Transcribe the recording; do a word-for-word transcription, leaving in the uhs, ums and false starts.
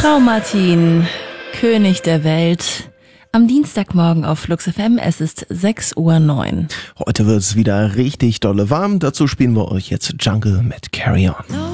Frau Martin, König der Welt. Am Dienstagmorgen auf Flux F M, es ist sechs Uhr neun. Heute wird es wieder richtig dolle warm. Dazu spielen wir euch jetzt Jungle mit Carry On.